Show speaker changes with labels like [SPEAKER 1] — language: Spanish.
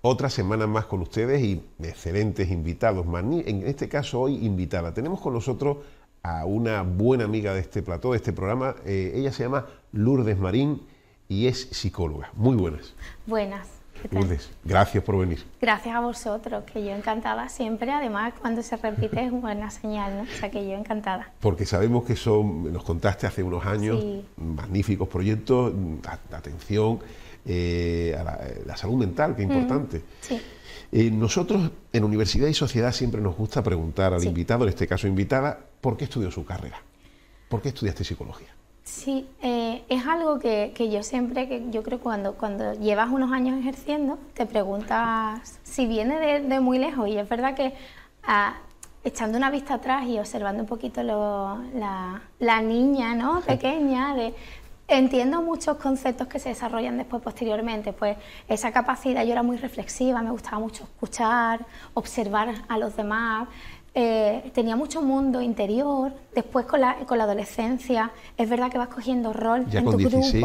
[SPEAKER 1] Otra semana más con ustedes y excelentes invitados. En este caso hoy invitada. Tenemos con nosotros a una buena amiga de este plató, de este programa. Ella se llama Lourdes Marín y es psicóloga. Muy buenas.
[SPEAKER 2] Buenas. ¿Qué tal?
[SPEAKER 1] Lourdes, gracias por venir.
[SPEAKER 2] Gracias a vosotros, que yo encantada siempre. Además, cuando se repite es una buena señal, ¿no? O sea, que yo encantada.
[SPEAKER 1] Porque sabemos que nos contaste hace unos años,
[SPEAKER 2] sí,
[SPEAKER 1] magníficos proyectos, atención a la salud mental, que es importante.
[SPEAKER 2] Sí.
[SPEAKER 1] Nosotros en Universidad y Sociedad siempre nos gusta preguntar al
[SPEAKER 2] Sí.
[SPEAKER 1] invitado, en este caso invitada, ¿por qué estudió su carrera? ¿Por qué estudiaste psicología?
[SPEAKER 2] Sí, es algo que yo siempre, que yo creo cuando llevas unos años ejerciendo, te preguntas si viene de muy lejos. Y es verdad que echando una vista atrás y observando un poquito la niña, ¿no?, pequeña, entiendo muchos conceptos que se desarrollan después, posteriormente. Pues esa capacidad, yo era muy reflexiva, me gustaba mucho escuchar, observar a los demás. Tenía mucho mundo interior. Después con la adolescencia es verdad que vas cogiendo rol
[SPEAKER 1] Ya
[SPEAKER 2] en
[SPEAKER 1] con
[SPEAKER 2] tu
[SPEAKER 1] 16